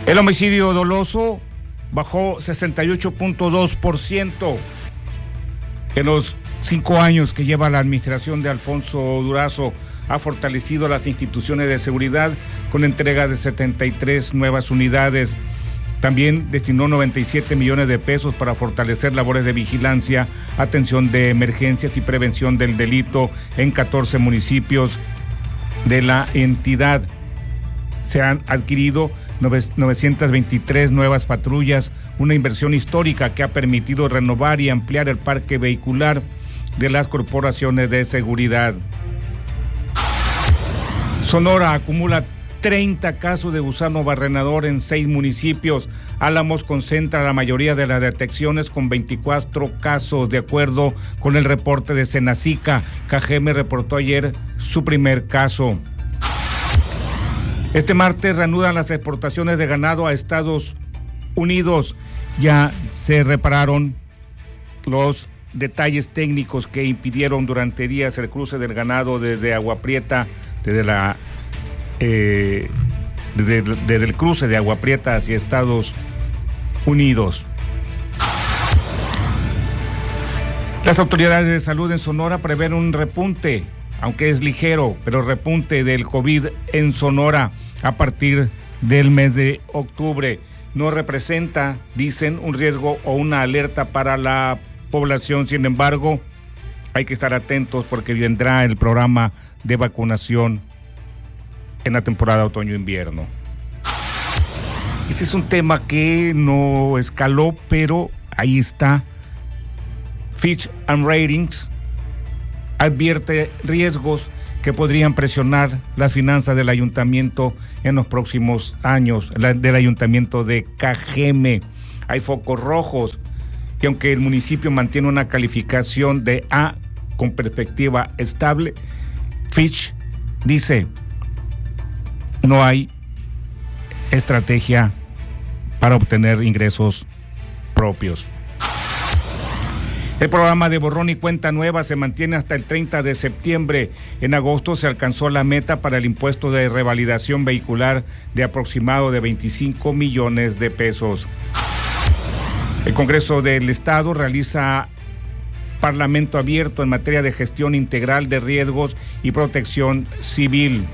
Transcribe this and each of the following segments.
El homicidio doloso bajó 68.2% en los 5 años que lleva la administración de Alfonso Durazo. Ha fortalecido las instituciones de seguridad con entrega de 73 nuevas unidades. También destinó 97 millones de pesos para fortalecer labores de vigilancia, atención de emergencias y prevención del delito en 14 municipios de la entidad. Se han adquirido 923 nuevas patrullas, una inversión histórica que ha permitido renovar y ampliar el parque vehicular de las corporaciones de seguridad. Sonora acumula 30 casos de gusano barrenador en 6 municipios. Álamos concentra la mayoría de las detecciones con 24 casos, de acuerdo con el reporte de Senacica. Cajeme reportó ayer su primer caso. Este martes reanudan las exportaciones de ganado a Estados Unidos. Ya se repararon los detalles técnicos que impidieron durante días el cruce del ganado desde Agua Prieta, desde el cruce de Agua Prieta hacia Estados Unidos. Las autoridades de salud en Sonora prevén un repunte, aunque es ligero, pero repunte del COVID en Sonora a partir del mes de octubre. No representa, dicen, un riesgo o una alerta para la población. Sin embargo, hay que estar atentos porque vendrá el programa de vacunación en la temporada otoño-invierno. Este es un tema que no escaló, pero ahí está. Fitch and Ratings advierte riesgos que podrían presionar las finanzas del ayuntamiento en los próximos años, del ayuntamiento de Cajeme. Hay focos rojos, y aunque el municipio mantiene una calificación de A con perspectiva estable, Fitch dice: no hay estrategia para obtener ingresos propios. El programa de borrón y cuenta nueva se mantiene hasta el 30 de septiembre. En agosto se alcanzó la meta para el impuesto de revalidación vehicular de aproximado de 25 millones de pesos. El Congreso del Estado realiza Parlamento abierto en materia de gestión integral de riesgos y protección civil.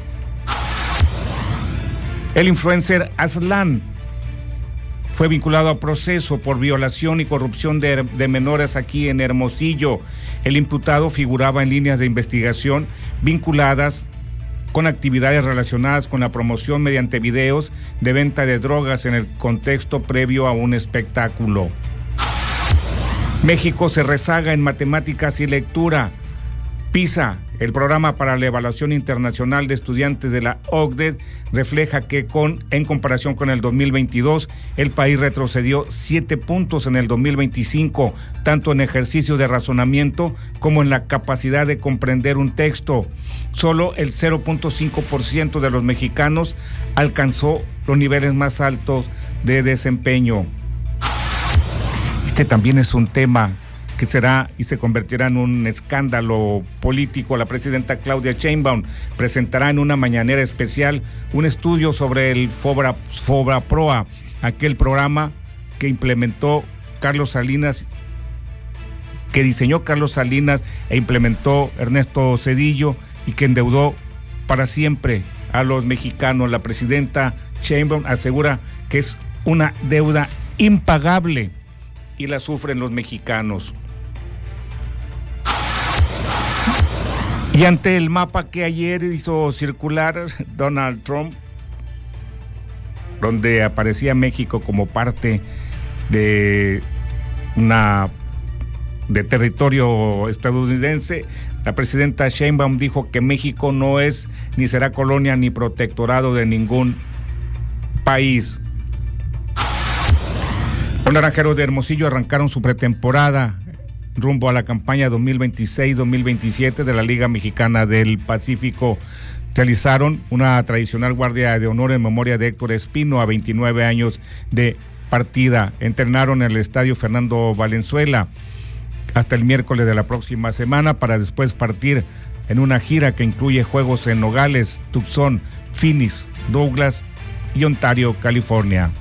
El influencer Aslan fue vinculado a proceso por violación y corrupción de menores aquí en Hermosillo. El imputado figuraba en líneas de investigación vinculadas con actividades relacionadas con la promoción mediante videos de venta de drogas en el contexto previo a un espectáculo. México se rezaga en matemáticas y lectura. PISA, el programa para la evaluación internacional de estudiantes de la OCDE, refleja que en comparación con el 2022, el país retrocedió 7 puntos en el 2025, tanto en ejercicio de razonamiento como en la capacidad de comprender un texto. Solo el 0.5% de los mexicanos alcanzó los niveles más altos de desempeño. Este también es un tema que será y se convertirá en un escándalo político. La presidenta Claudia Sheinbaum presentará en una mañanera especial un estudio sobre el FOBAPROA, aquel programa que implementó Carlos Salinas, que diseñó Carlos Salinas e implementó Ernesto Zedillo y que endeudó para siempre a los mexicanos. La presidenta Sheinbaum asegura que es una deuda impagable y la sufren los mexicanos. Y ante el mapa que ayer hizo circular Donald Trump, donde aparecía México como parte de territorio estadounidense, la presidenta Sheinbaum dijo que México no es ni será colonia ni protectorado de ningún país. Los Naranjeros de Hermosillo arrancaron su pretemporada rumbo a la campaña 2026-2027 de la Liga Mexicana del Pacífico. Realizaron una tradicional guardia de honor en memoria de Héctor Espino, a 29 años de partida. Entrenaron en el estadio Fernando Valenzuela hasta el miércoles de la próxima semana para después partir en una gira que incluye juegos en Nogales, Tucson, Phoenix, Douglas y Ontario, California.